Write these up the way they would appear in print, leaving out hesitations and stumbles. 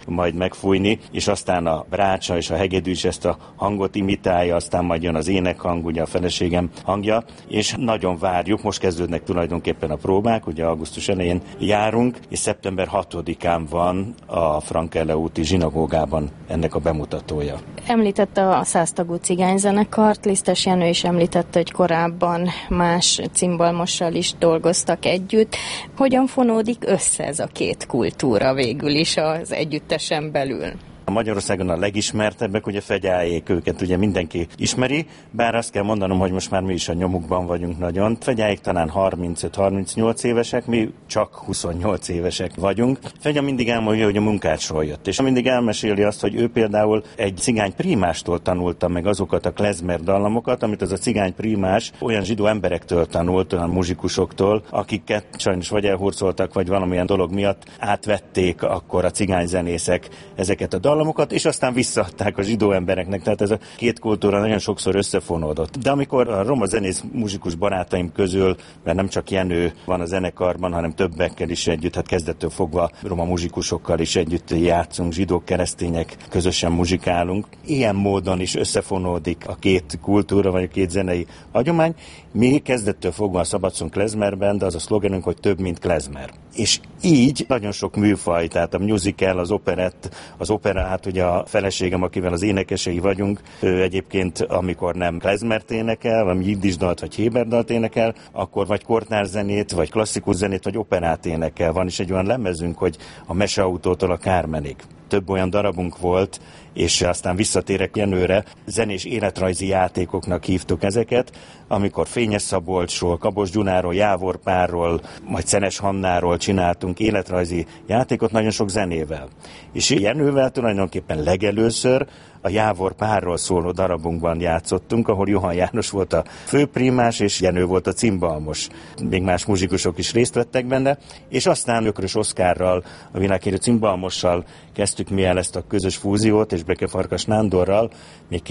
majd megfújni, és aztán a brácsa és a hegedű is ezt a hangot imitálja, aztán majd jön az énekhang, ugye a feleségem hangja, és nagyon várjuk, most kezdődnek tulajdonképpen a próbák, ugye augusztus elején járunk, és szeptember 6-án van a Frankelle úti zsinagógában ennek a bemutatója. Említette a 100 tagú cigányzenekart, Lisztes Jenő is említette, hogy korábban más cimbalmossal is dolgoztak együtt. Hogyan fonódik össze ez a két kultúra végül is az együttesen belül? Magyarországon a legismertebbek, ugye Fegyáék, őket ugye mindenki ismeri, bár azt kell mondanom, hogy most már mi is a nyomukban vagyunk nagyon. Fegyáék talán 35-38 évesek, mi csak 28 évesek vagyunk. Fegya mindig elmondja, hogy a munkácsról jött, és mindig elmeséli azt, hogy ő például egy cigány prímástól tanulta meg azokat a klezmer dallamokat, amit az a cigány prímás olyan zsidó emberektől tanult, olyan muzsikusoktól, akiket sajnos vagy elhurcoltak, vagy valamilyen dolog miatt átvették akkor a cigányzenészek ezeket a dallamokat, és aztán visszaadták a zsidó embereknek, tehát ez a két kultúra nagyon sokszor összefonódott. De amikor a roma zenész muzsikus barátaim közül, mert nem csak Jenő van a zenekarban, hanem többekkel is együtt, hát kezdettől fogva roma muzsikusokkal is együtt játszunk, zsidók, keresztények, közösen muzsikálunk. Ilyen módon is összefonódik a két kultúra, vagy a két zenei hagyomány. Mi kezdettől fogva a Szabadszon klezmerben, de az a szlogenünk, hogy több, mint klezmer. És így nagyon sok műfaj, tehát a musical, az operett, az opera, hát ugye a feleségem, akivel az énekesei vagyunk, ő egyébként, amikor nem klezmert énekel, vagy jiddisdalt, vagy héberdalt énekel, akkor vagy kortárzenét, vagy klasszikus zenét, vagy operát énekel. Van is egy olyan lemezünk, hogy a Meseautótól a Kármenig. Több olyan darabunk volt, és aztán visszatérek Jenőre, zenés életrajzi játékoknak hívtuk ezeket, amikor Fényes Szabolcsról, Kabos Gyunáról, Jávor Pálról, majd Szenes Hannáról csináltunk életrajzi játékot nagyon sok zenével. És Jenővel tulajdonképpen legelőször a Jávor Pálról szóló darabunkban játszottunk, ahol Johann János volt a főprímás, és Jenő volt a cimbalmos. Még más muzsikusok is részt vettek benne, és aztán Ökrös Oszkárral, a világhírű cimbalmossal kezdtük mi el ezt a közös fúziót, és Beke Farkas Nándorral, még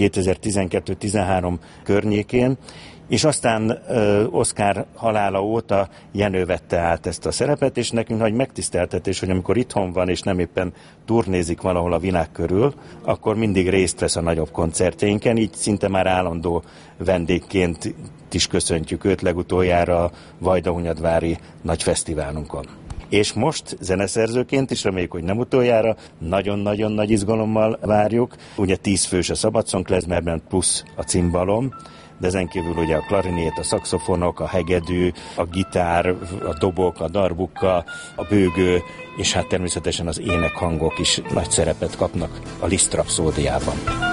2012-13 környékén, és aztán Oszkár halála óta Jenő vette át ezt a szerepet, és nekünk nagy megtiszteltetés, hogy amikor itthon van, és nem éppen turnézik valahol a világ körül, akkor mindig részt vesz a nagyobb koncertjeinken, így szinte már állandó vendégként is köszöntjük őt, legutoljára a Vajdahunyadvári nagy fesztiválunkon. És most zeneszerzőként is, reméljük, hogy nem utoljára, nagyon-nagyon nagy izgalommal várjuk. Ugye 10 fős a Szabadszon klezmerben plusz a cimbalom, de ezen kívül ugye a klarinét, a szaxofonok, a hegedű, a gitár, a dobok, a darbukka, a bőgő, és hát természetesen az énekhangok is nagy szerepet kapnak a Liszt rapszódiában.